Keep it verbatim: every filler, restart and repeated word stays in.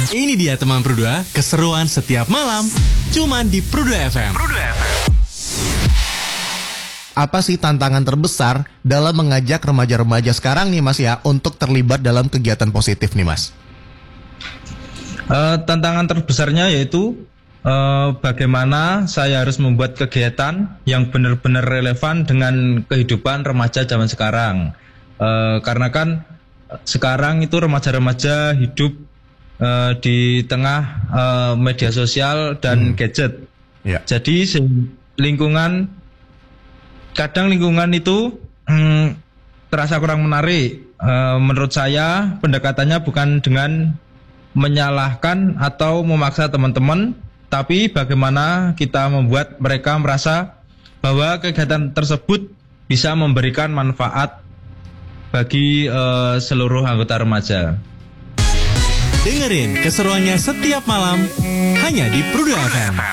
Ini dia teman Prudua, keseruan setiap malam, cuman di Prudua F M. Prudua F M. Apa sih tantangan terbesar dalam mengajak remaja-remaja sekarang nih Mas ya untuk terlibat dalam kegiatan positif nih Mas? Uh, tantangan terbesarnya yaitu uh, bagaimana saya harus membuat kegiatan yang benar-benar relevan dengan kehidupan remaja zaman sekarang. Uh, karena kan sekarang itu remaja-remaja hidup uh, di tengah uh, media sosial dan hmm. gadget. Ya. Jadi lingkungan, kadang lingkungan itu hmm, terasa kurang menarik. Uh, menurut saya pendekatannya bukan dengan menyalahkan atau memaksa teman-teman, tapi bagaimana kita membuat mereka merasa bahwa kegiatan tersebut bisa memberikan manfaat bagi uh, seluruh anggota remaja. Dengerin keseruannya setiap malam hanya di Prudua F M.